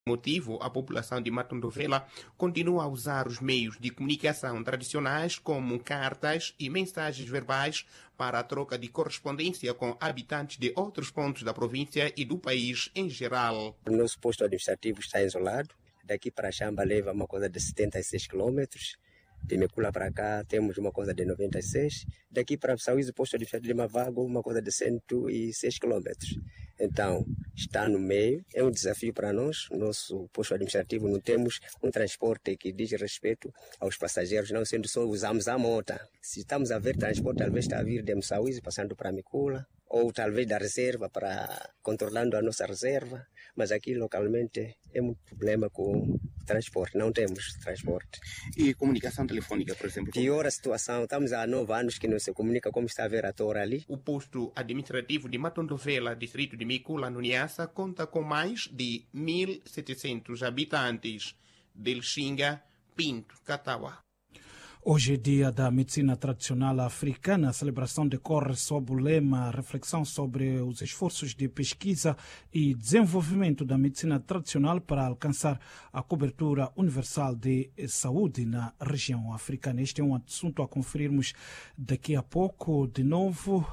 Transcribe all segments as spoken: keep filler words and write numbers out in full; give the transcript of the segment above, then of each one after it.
motivo, a população de Matondovela continua a usar os meios de comunicação tradicionais como cartas e mensagens verbais para a troca de correspondência com habitantes de outros pontos da província e do país em geral. O nosso posto administrativo está isolado. Daqui para Chamba leva uma coisa de setenta e seis quilômetros. De Mecula para cá temos uma coisa de noventa e seis. Daqui para Sauísio, o posto administrativo de Mavago, uma coisa de cento e seis quilômetros. Então, está no meio, é um desafio para nós. Nosso posto administrativo não temos um transporte que diz respeito aos passageiros, não sendo só usamos a moto. Se estamos a ver transporte, talvez está a vir de Sauísio, passando para Mecula, ou talvez da reserva, para controlando a nossa reserva. Mas aqui localmente é um problema com transporte, não temos transporte. E comunicação telefônica, por exemplo? Pior a situação, estamos há nove anos que não se comunica, como está a ver a Tora ali. O posto administrativo de Matondovela, distrito de Micula, no Niassa, conta com mais de mil e setecentos habitantes. Delxinga, Pinto, Catawa. Hoje é dia da medicina tradicional africana. A celebração decorre sob o lema Reflexão sobre os esforços de pesquisa e desenvolvimento da medicina tradicional para alcançar a cobertura universal de saúde na região africana. Este é um assunto a conferirmos daqui a pouco. De novo,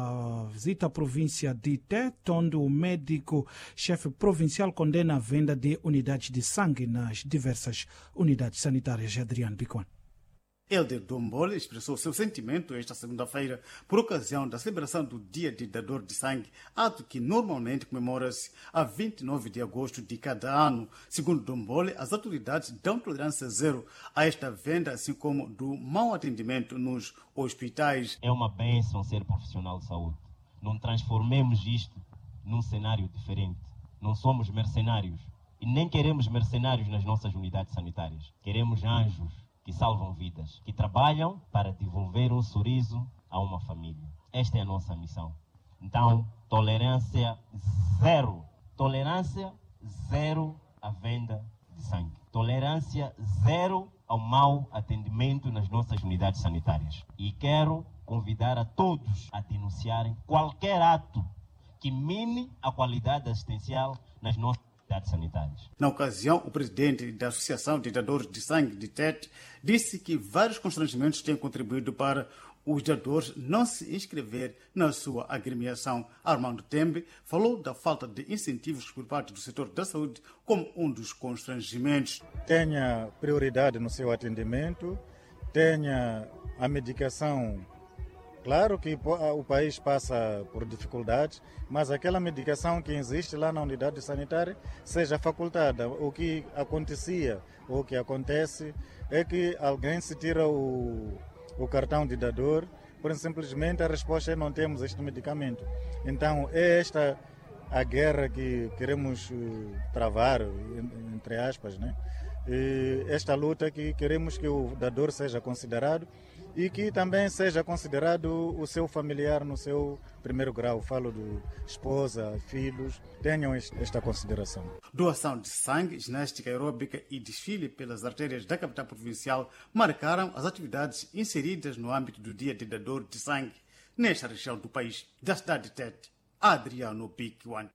a visita à província de Tete, onde o médico-chefe provincial condena a venda de unidades de sangue nas diversas unidades sanitárias. Adriano Bicon. Helder Dombole expressou seu sentimento esta segunda-feira por ocasião da celebração do Dia de Dador de Sangue, ato que normalmente comemora-se a vinte e nove de agosto de cada ano. Segundo Dombole, as autoridades dão tolerância zero a esta venda, assim como do mau atendimento nos hospitais. É uma bênção ser profissional de saúde. Não transformemos isto num cenário diferente. Não somos mercenários e nem queremos mercenários nas nossas unidades sanitárias. Queremos anjos que salvam vidas, que trabalham para devolver um sorriso a uma família. Esta é a nossa missão. Então, tolerância zero. Tolerância zero à venda de sangue. Tolerância zero ao mau atendimento nas nossas unidades sanitárias. E quero convidar a todos a denunciarem qualquer ato que mine a qualidade assistencial nas nossas sanitárias. Na ocasião, o presidente da Associação de Dadores de Sangue de Tete disse que vários constrangimentos têm contribuído para os dadores não se inscrever na sua agremiação. Armando Tembe falou da falta de incentivos por parte do setor da saúde como um dos constrangimentos. Tenha prioridade no seu atendimento, tenha a medicação. Claro que o país passa por dificuldades, mas aquela medicação que existe lá na unidade sanitária seja facultada. O que acontecia, ou o que acontece, é que alguém se tira o, o cartão de dador, por simplesmente a resposta é não temos este medicamento. Então é esta a guerra que queremos travar, entre aspas, né? E esta luta que queremos que o dador seja considerado e que também seja considerado o seu familiar no seu primeiro grau. Falo de esposa, filhos, tenham esta consideração. Doação de sangue, ginástica aeróbica e desfile pelas artérias da capital provincial marcaram as atividades inseridas no âmbito do Dia de Dador de Sangue nesta região do país, da cidade de Tete. Adriano Bicwan.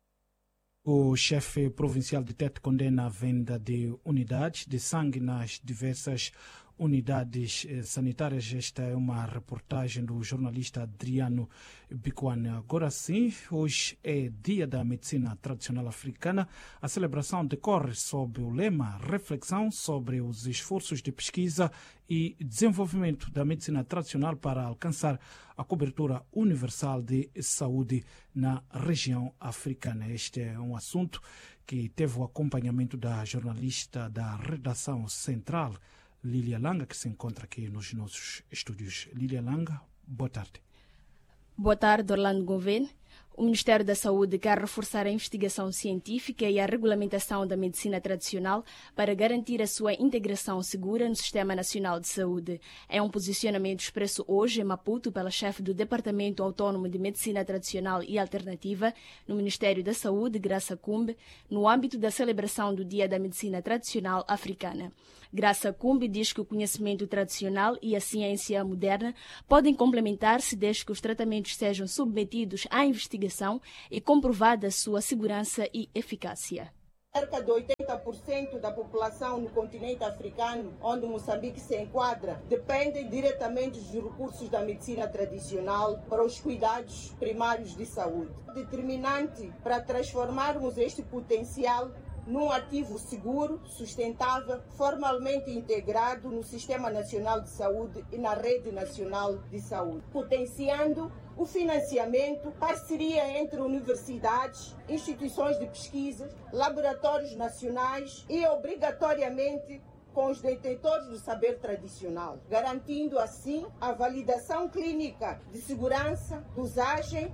O chefe provincial de Tete condena a venda de unidades de sangue nas diversas unidades sanitárias. Esta é uma reportagem do jornalista Adriano Bicwan. Agora sim, hoje é Dia da Medicina Tradicional Africana. A celebração decorre sob o lema Reflexão sobre os esforços de pesquisa e desenvolvimento da medicina tradicional para alcançar a cobertura universal de saúde na região africana. Este é um assunto que teve o acompanhamento da jornalista da redação central, Lília Langa, que se encontra aqui nos nossos estúdios. Lília Langa, boa tarde. Boa tarde, Orlando Gouveia. O Ministério da Saúde quer reforçar a investigação científica e a regulamentação da medicina tradicional para garantir a sua integração segura no Sistema Nacional de Saúde. É um posicionamento expresso hoje em Maputo pela chefe do Departamento Autônomo de Medicina Tradicional e Alternativa no Ministério da Saúde, Graça Cumbe, no âmbito da celebração do Dia da Medicina Tradicional Africana. Graça Cumbe diz que o conhecimento tradicional e a ciência moderna podem complementar-se desde que os tratamentos sejam submetidos à investigação e comprovada sua segurança e eficácia. Cerca de oitenta por cento da população no continente africano, onde Moçambique se enquadra, depende diretamente dos recursos da medicina tradicional para os cuidados primários de saúde. Determinante para transformarmos este potencial num ativo seguro, sustentável, formalmente integrado no Sistema Nacional de Saúde e na Rede Nacional de Saúde, potenciando o financiamento, parceria entre universidades, instituições de pesquisa, laboratórios nacionais e, obrigatoriamente, com os detentores do saber tradicional, garantindo assim a validação clínica de segurança, dosagem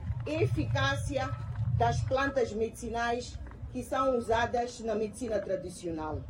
e eficácia das plantas medicinais que são usadas na medicina tradicional.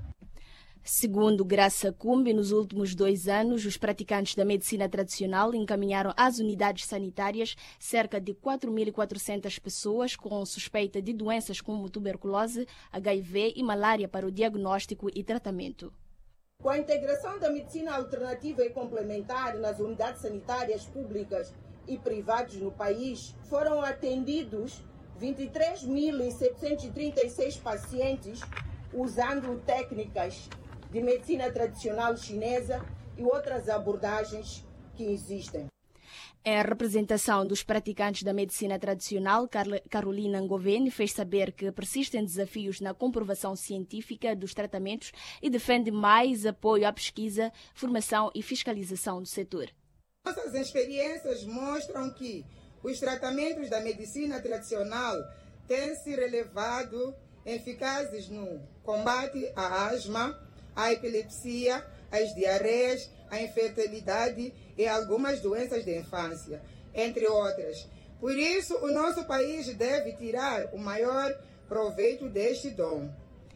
Segundo Graça Cumbi, nos últimos dois anos, os praticantes da medicina tradicional encaminharam às unidades sanitárias cerca de quatro mil e quatrocentas pessoas com suspeita de doenças como tuberculose, H I V e malária para o diagnóstico e tratamento. Com a integração da medicina alternativa e complementar nas unidades sanitárias públicas e privadas no país, foram atendidos vinte e três mil setecentos e trinta e seis pacientes usando técnicas de medicina tradicional chinesa e outras abordagens que existem. Em representação dos praticantes da medicina tradicional, Carolina Ngoveni fez saber que persistem desafios na comprovação científica dos tratamentos e defende mais apoio à pesquisa, formação e fiscalização do setor. Nossas experiências mostram que os tratamentos da medicina tradicional têm se revelado eficazes no combate à asma, à epilepsia, às diarreias, à infertilidade e algumas doenças da infância, entre outras. Por isso, o nosso país deve tirar o maior proveito deste dom.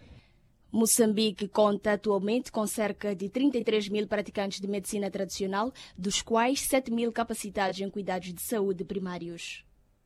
Moçambique conta atualmente com cerca de trinta e três mil praticantes de medicina tradicional, dos quais sete mil capacitados em cuidados de saúde primários.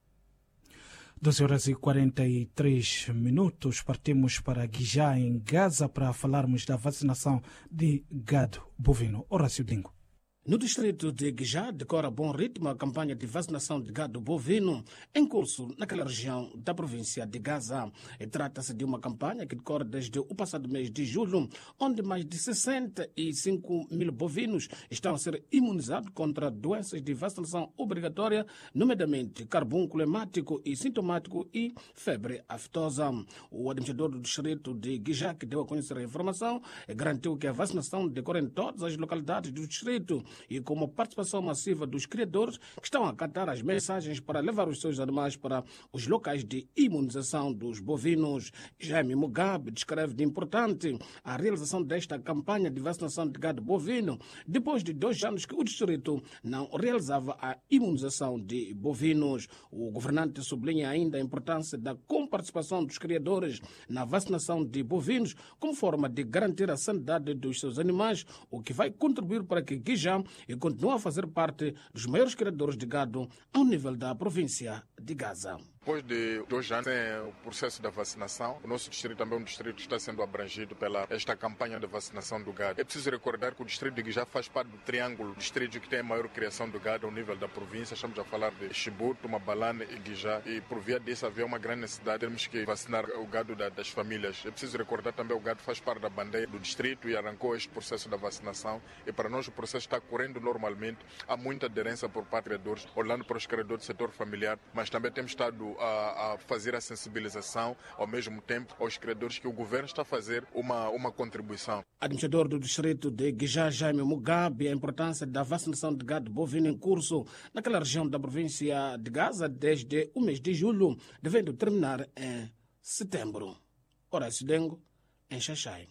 doze horas e quarenta e três minutos, partimos para Guijá, em Gaza, para falarmos da vacinação de gado bovino. Horácio Dingo. No distrito de Guijá, decora a bom ritmo a campanha de vacinação de gado bovino em curso naquela região da província de Gaza. Trata-se de uma campanha que decorre desde o passado mês de julho, onde mais de sessenta e cinco mil bovinos estão a ser imunizados contra doenças de vacinação obrigatória, nomeadamente carbúnculo hemático e sintomático e febre aftosa. O administrador do distrito de Guijá, que deu a conhecer a informação, garantiu que a vacinação decorre em todas as localidades do distrito e com uma participação massiva dos criadores que estão a acatar as mensagens para levar os seus animais para os locais de imunização dos bovinos. Jaime Mugabe descreve de importante a realização desta campanha de vacinação de gado bovino depois de dois anos que o distrito não realizava a imunização de bovinos. O governante sublinha ainda a importância da comparticipação dos criadores na vacinação de bovinos como forma de garantir a sanidade dos seus animais, o que vai contribuir para que Guijá e continua a fazer parte dos maiores criadores de gado ao nível da província de Gaza. Depois de dois anos em o processo da vacinação, o nosso distrito também é um distrito que está sendo abrangido pela esta campanha de vacinação do gado. É preciso recordar que o distrito de Guijá faz parte do triângulo distrito que tem a maior criação do gado ao nível da província. Estamos a falar de Chibuto, Mabalane e Guijá. E por via disso havia uma grande necessidade, temos que vacinar o gado da, das famílias. É preciso recordar também que o gado faz parte da bandeira do distrito e arrancou este processo da vacinação. E para nós o processo está correndo normalmente. Há muita aderência por parte dos criadores, olhando para os criadores do setor familiar, mas também temos estado a, a fazer a sensibilização ao mesmo tempo aos criadores que o governo está a fazer uma, uma contribuição. Administrador do distrito de Guijá, Jaime Mugabe, a importância da vacinação de gado bovino em curso naquela região da província de Gaza desde o mês de julho, devendo terminar em setembro. Horácio Dengo, em Xaxai.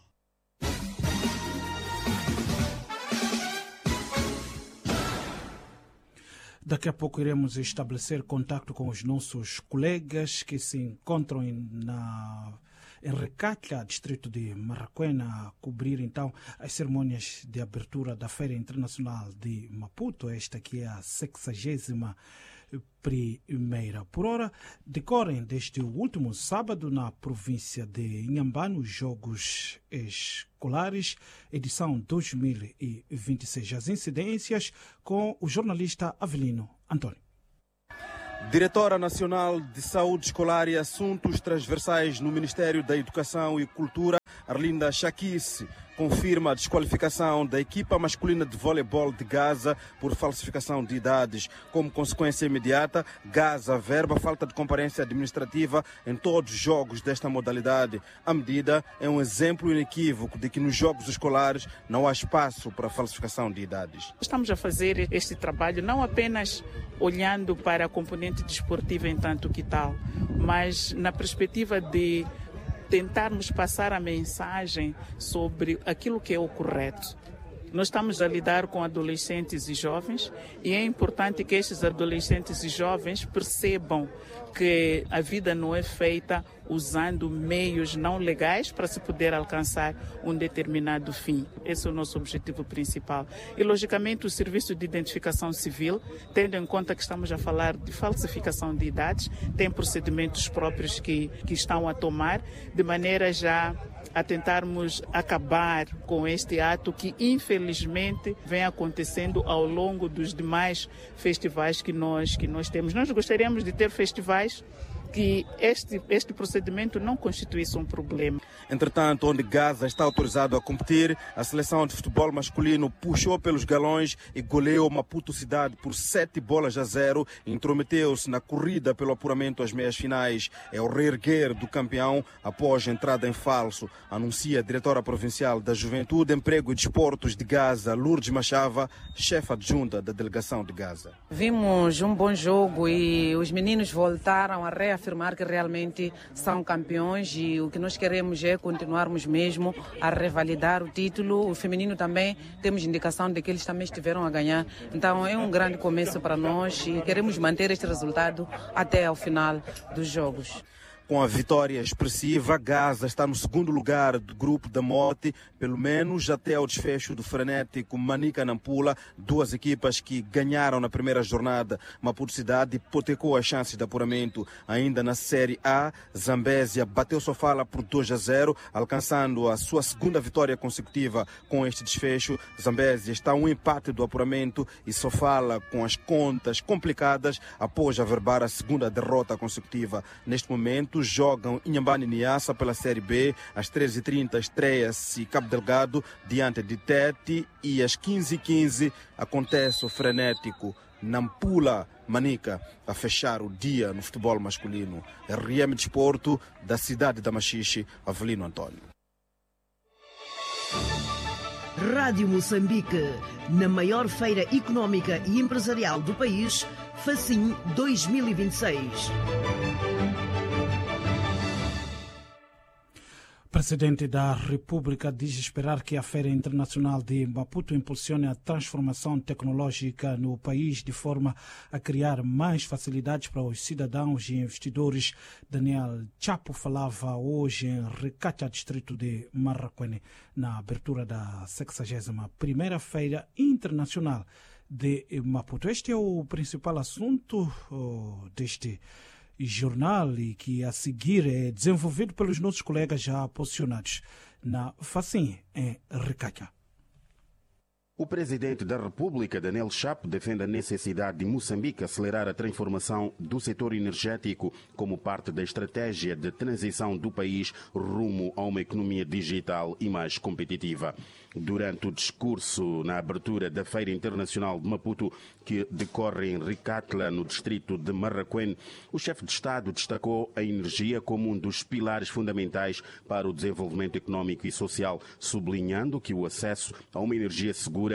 Daqui a pouco iremos estabelecer contato com os nossos colegas que se encontram em, na, em Recatla, distrito de Marraquena, a cobrir então as cerimônias de abertura da Feira Internacional de Maputo. Esta que é a sexagésima primeira. Por hora, decorrem desde o último sábado na província de Inhambane os Jogos Escolares, edição dois mil e vinte e seis. As incidências com o jornalista Avelino Antônio. Diretora Nacional de Saúde Escolar e Assuntos Transversais no Ministério da Educação e Cultura, Arlinda Chaquice, confirma a desqualificação da equipa masculina de voleibol de Gaza por falsificação de idades. Como consequência imediata, Gaza averba a falta de comparência administrativa em todos os jogos desta modalidade. A medida é um exemplo inequívoco de que nos jogos escolares não há espaço para falsificação de idades. Estamos a fazer este trabalho não apenas olhando para a componente desportiva em tanto que tal, mas na perspectiva de tentarmos passar a mensagem sobre aquilo que é o correto. Nós estamos a lidar com adolescentes e jovens e é importante que estes adolescentes e jovens percebam que a vida não é feita usando meios não legais para se poder alcançar um determinado fim. Esse é o nosso objetivo principal. E, logicamente, o Serviço de Identificação Civil, tendo em conta que estamos a falar de falsificação de idades, tem procedimentos próprios que, que estão a tomar, de maneira já a tentarmos acabar com este ato que, infelizmente, vem acontecendo ao longo dos demais festivais que nós, que nós temos. Nós gostaríamos de ter festivais que este, este procedimento não constituísse um problema. Entretanto, onde Gaza está autorizado a competir, a seleção de futebol masculino puxou pelos galões e goleou Maputo Cidade por sete bolas a zero e intrometeu-se na corrida pelo apuramento às meias finais. É o reerguer do campeão após a entrada em falso, anuncia a diretora provincial da Juventude, Emprego e Desportos de Gaza, Lourdes Machava, chefe adjunta da delegação de Gaza. Vimos um bom jogo e os meninos voltaram a reafirmar que realmente são campeões e o que nós queremos é continuarmos mesmo a revalidar o título. O feminino também temos indicação de que eles também estiveram a ganhar. Então é um grande começo para nós e queremos manter este resultado até ao final dos jogos. Com a vitória expressiva, Gaza está no segundo lugar do grupo da morte, pelo menos até ao desfecho do frenético Manica-Nampula, duas equipas que ganharam na primeira jornada. Maputo Cidade hipotecou as chances de apuramento. Ainda na Série A, Zambésia bateu Sofala por dois a zero, alcançando a sua segunda vitória consecutiva. Com este desfecho, Zambésia está a um empate do apuramento e Sofala com as contas complicadas após averbar a segunda derrota consecutiva. Neste momento, jogam Inhambane e Niassa pela Série B. Às treze e trinta estreia-se Cabo Delgado diante de Tete e às quinze e quinze acontece o frenético Nampula Manica a fechar o dia no futebol masculino. R M Desporto, da cidade da Machixe, Avelino Antônio. Rádio Moçambique, na maior feira económica e empresarial do país, Facim dois mil e vinte e seis. O presidente da República diz esperar que a Feira Internacional de Maputo impulsione a transformação tecnológica no país de forma a criar mais facilidades para os cidadãos e investidores. Daniel Chapo falava hoje em Ricacha, distrito de Marraquene, na abertura da sexagésima primeira Feira Internacional de Maputo. Este é o principal assunto oh, deste jornal e que a seguir é desenvolvido pelos nossos colegas já posicionados na Facim, em Ricacha. O presidente da República, Daniel Chapo, defende a necessidade de Moçambique acelerar a transformação do setor energético como parte da estratégia de transição do país rumo a uma economia digital e mais competitiva. Durante o discurso na abertura da Feira Internacional de Maputo, que decorre em Ricatla, no distrito de Marraquene, o chefe de Estado destacou a energia como um dos pilares fundamentais para o desenvolvimento econômico e social, sublinhando que o acesso a uma energia segura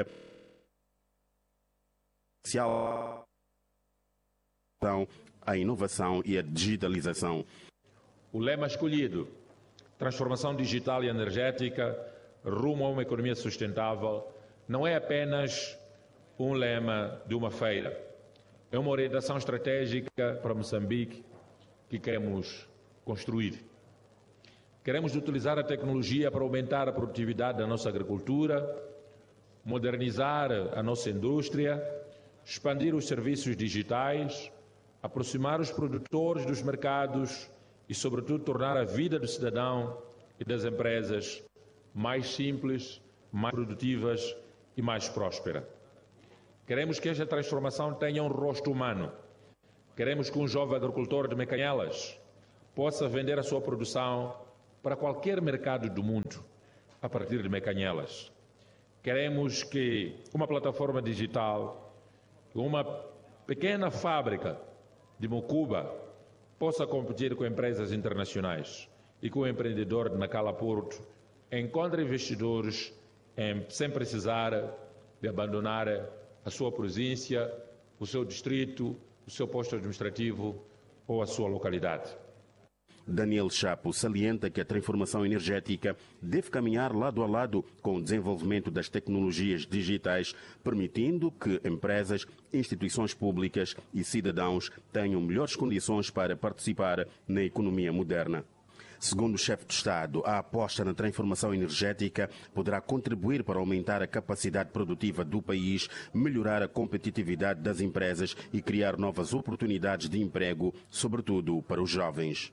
a inovação e a digitalização. O lema escolhido, transformação digital e energética rumo a uma economia sustentável, não é apenas um lema de uma feira. É uma orientação estratégica para Moçambique que queremos construir. Queremos utilizar a tecnologia para aumentar a produtividade da nossa agricultura, modernizar a nossa indústria, expandir os serviços digitais, aproximar os produtores dos mercados e, sobretudo, tornar a vida do cidadão e das empresas mais simples, mais produtivas e mais próspera. Queremos que esta transformação tenha um rosto humano, Queremos que um jovem agricultor de Mecanhelas possa vender a sua produção para qualquer mercado do mundo a partir de Mecanhelas. Queremos que uma plataforma digital, uma pequena fábrica de Mocuba possa competir com empresas internacionais e que o empreendedor de Nacala Porto encontre investidores em, sem precisar de abandonar a sua província, o seu distrito, o seu posto administrativo ou a sua localidade. Daniel Chapo salienta que a transformação energética deve caminhar lado a lado com o desenvolvimento das tecnologias digitais, permitindo que empresas, instituições públicas e cidadãos tenham melhores condições para participar na economia moderna. Segundo o chefe de Estado, a aposta na transformação energética poderá contribuir para aumentar a capacidade produtiva do país, melhorar a competitividade das empresas e criar novas oportunidades de emprego, sobretudo para os jovens.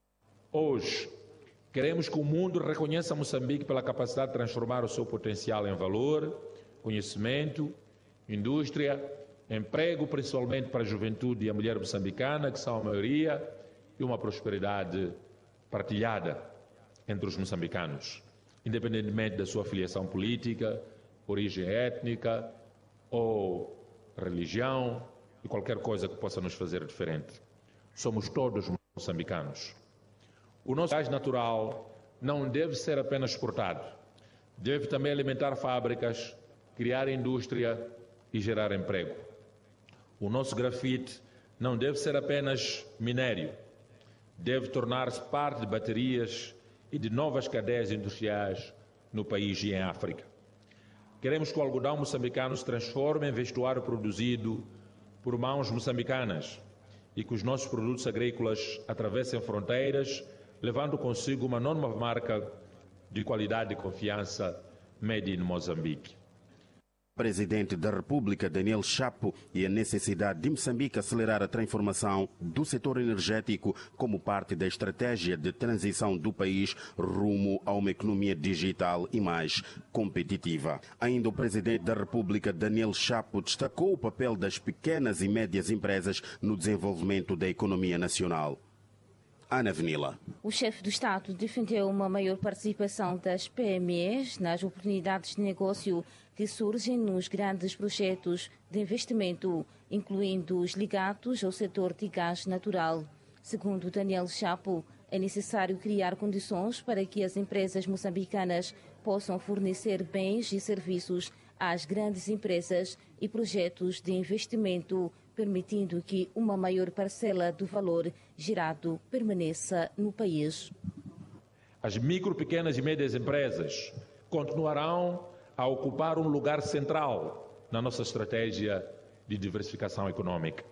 Hoje, queremos que o mundo reconheça Moçambique pela capacidade de transformar o seu potencial em valor, conhecimento, indústria, emprego, principalmente para a juventude e a mulher moçambicana, que são a maioria, e uma prosperidade partilhada entre os moçambicanos, independentemente da sua filiação política, origem étnica ou religião e qualquer coisa que possa nos fazer diferente. Somos todos moçambicanos. O nosso gás natural não deve ser apenas exportado, deve também alimentar fábricas, criar indústria e gerar emprego. O nosso grafite não deve ser apenas minério, deve tornar-se parte de baterias e de novas cadeias industriais no país e em África. Queremos que o algodão moçambicano se transforme em vestuário produzido por mãos moçambicanas e que os nossos produtos agrícolas atravessem fronteiras, levando consigo uma nova marca de qualidade e confiança made in Moçambique. Presidente da República, Daniel Chapo, e a necessidade de Moçambique acelerar a transformação do setor energético como parte da estratégia de transição do país rumo a uma economia digital e mais competitiva. Ainda o Presidente da República, Daniel Chapo, destacou o papel das pequenas e médias empresas no desenvolvimento da economia nacional. Ana Venila. O chefe do Estado defendeu uma maior participação das P M Es nas oportunidades de negócio que surgem nos grandes projetos de investimento, incluindo os ligados ao setor de gás natural. Segundo Daniel Chapo, é necessário criar condições para que as empresas moçambicanas possam fornecer bens e serviços às grandes empresas e projetos de investimento, permitindo que uma maior parcela do valor gerado permaneça no país. As micro, pequenas e médias empresas continuarão a ocupar um lugar central na nossa estratégia de diversificação econômica.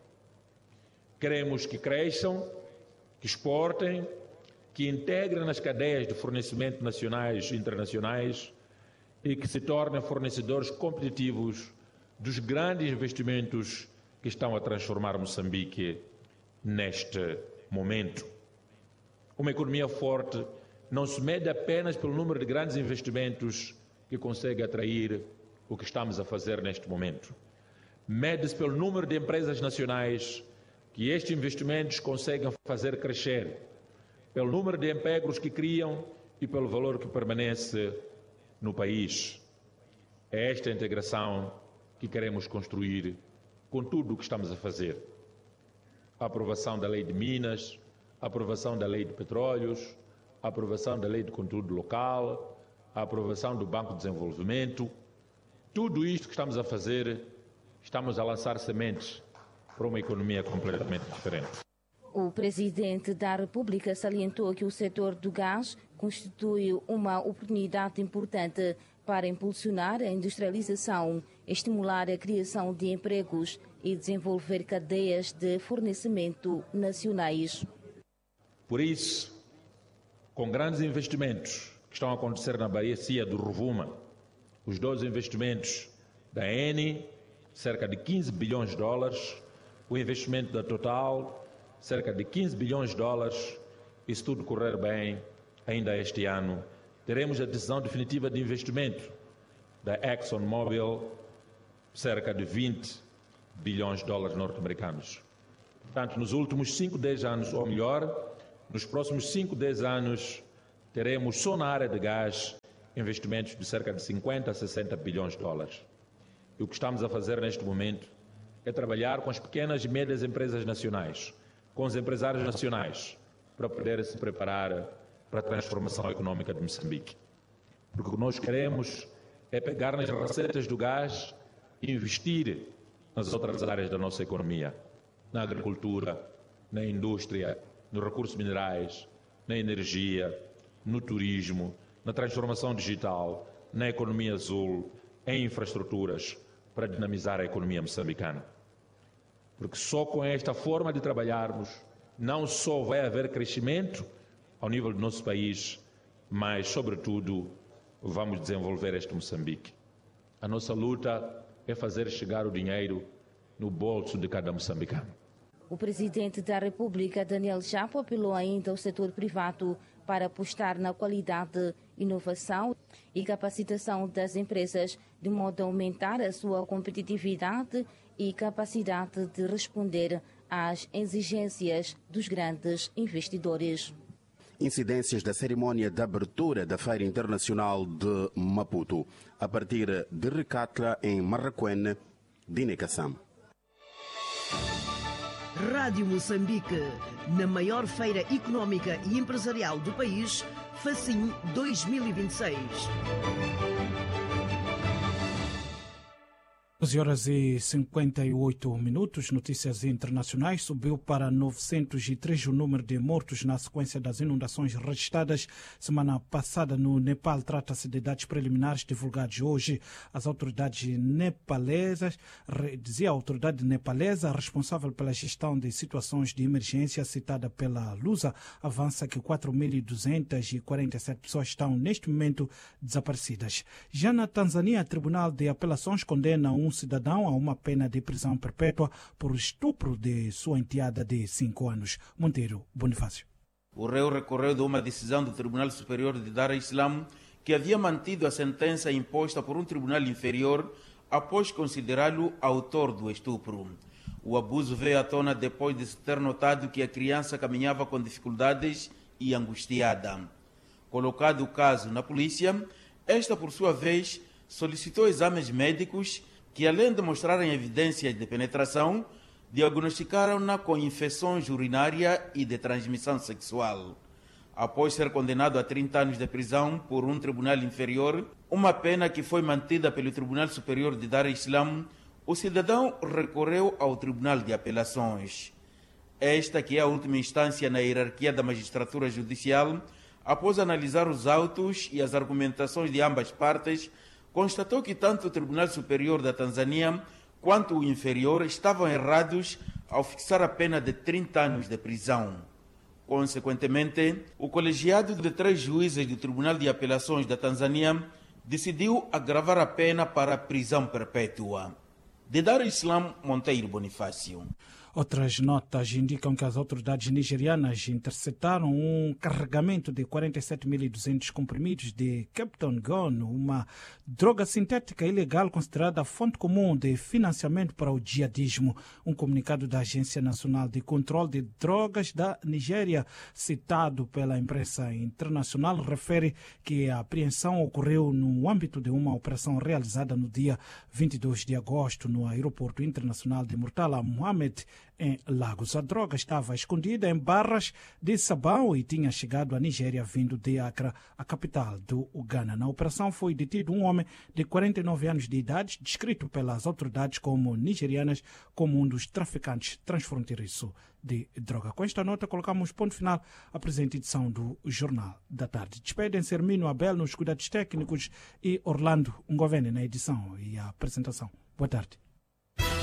Queremos que cresçam, que exportem, que integrem nas cadeias de fornecimento nacionais e internacionais e que se tornem fornecedores competitivos dos grandes investimentos que estão a transformar Moçambique neste momento. Uma economia forte não se mede apenas pelo número de grandes investimentos que consegue atrair o que estamos a fazer neste momento. Mede-se pelo número de empresas nacionais que estes investimentos conseguem fazer crescer, pelo número de empregos que criam e pelo valor que permanece no país. É esta integração que queremos construir com tudo o que estamos a fazer. A aprovação da Lei de Minas, a aprovação da Lei de Petróleos, a aprovação da Lei de Conteúdo Local, a aprovação do Banco de Desenvolvimento. Tudo isto que estamos a fazer, estamos a lançar sementes para uma economia completamente diferente. O presidente da República salientou que o setor do gás constitui uma oportunidade importante para impulsionar a industrialização, estimular a criação de empregos e desenvolver cadeias de fornecimento nacionais. Por isso, com grandes investimentos que estão a acontecer na bacia do Rovuma, os dois investimentos da Eni, cerca de quinze bilhões de dólares, o investimento da Total, cerca de quinze bilhões de dólares, e se tudo correr bem, ainda este ano, teremos a decisão definitiva de investimento da ExxonMobil, cerca de vinte bilhões de dólares norte-americanos. Portanto, nos últimos cinco, dez anos, ou melhor, nos próximos cinco, dez anos, teremos só na área de gás investimentos de cerca de cinquenta a sessenta bilhões de dólares. E o que estamos a fazer neste momento é trabalhar com as pequenas e médias empresas nacionais, com os empresários nacionais, para poderem se preparar para a transformação econômica de Moçambique. Porque o que nós queremos é pegar nas receitas do gás e investir nas outras áreas da nossa economia, na agricultura, na indústria, nos recursos minerais, na energia, no turismo, na transformação digital, na economia azul, em infraestruturas, para dinamizar a economia moçambicana. Porque só com esta forma de trabalharmos, não só vai haver crescimento ao nível do nosso país, mas, sobretudo, vamos desenvolver este Moçambique. A nossa luta é fazer chegar o dinheiro no bolso de cada moçambicano. O presidente da República, Daniel Chapo, apelou ainda ao setor privado para apostar na qualidade, inovação e capacitação das empresas, de modo a aumentar a sua competitividade e capacidade de responder às exigências dos grandes investidores. Incidências da cerimónia de abertura da Feira Internacional de Maputo, a partir de Recatla, em Marraquene, Guiné-Bissau. Rádio Moçambique, na maior feira económica e empresarial do país, Facim dois mil e vinte e seis. doze horas e cinquenta e oito minutos. Notícias internacionais. Subiu para novecentos e três o número de mortos na sequência das inundações registradas semana passada no Nepal. Trata-se de dados preliminares divulgados hoje. As autoridades nepalesas, dizia a autoridade nepalesa responsável pela gestão de situações de emergência citada pela Lusa, avança que quatro mil duzentas e quarenta e sete pessoas estão neste momento desaparecidas. Já na Tanzânia, o Tribunal de Apelações condena um cidadão a uma pena de prisão perpétua por estupro de sua enteada de cinco anos. Monteiro Bonifácio. O réu recorreu de uma decisão do Tribunal Superior de Dar es-Salaam que havia mantido a sentença imposta por um tribunal inferior após considerá-lo autor do estupro. O abuso veio à tona depois de se ter notado que a criança caminhava com dificuldades e angustiada. Colocado o caso na polícia, esta, por sua vez, solicitou exames médicos que, além de mostrarem evidências de penetração, diagnosticaram-na com infecções urinárias e de transmissão sexual. Após ser condenado a trinta anos de prisão por um tribunal inferior, uma pena que foi mantida pelo Tribunal Superior de Dar es-Salaam, o cidadão recorreu ao Tribunal de Apelações. Esta, que é a última instância na hierarquia da magistratura judicial, após analisar os autos e as argumentações de ambas partes, constatou que tanto o Tribunal Superior da Tanzânia quanto o inferior estavam errados ao fixar a pena de trinta anos de prisão. Consequentemente, o colegiado de três juízes do Tribunal de Apelações da Tanzânia decidiu agravar a pena para a prisão perpétua. De Dar es-Salaam, Monteiro Bonifácio. Outras notas indicam que as autoridades nigerianas interceptaram um carregamento de quarenta e sete mil e duzentos comprimidos de Captain Gun, uma droga sintética ilegal considerada fonte comum de financiamento para o jihadismo. Um comunicado da Agência Nacional de Controle de Drogas da Nigéria, citado pela imprensa internacional, refere que a apreensão ocorreu no âmbito de uma operação realizada no dia vinte e dois de agosto no Aeroporto Internacional de Murtala Mohammed, em Lagos. A droga estava escondida em barras de sabão e tinha chegado à Nigéria vindo de Accra, a capital do Ghana. Na operação foi detido um homem de quarenta e nove anos de idade, descrito pelas autoridades como nigerianas como um dos traficantes transfronteiriços de droga. Com esta nota, colocamos ponto final à presente edição do Jornal da Tarde. Despedem-se Hermínio Abel nos cuidados técnicos e Orlando Ngovene na edição e a apresentação. Boa tarde.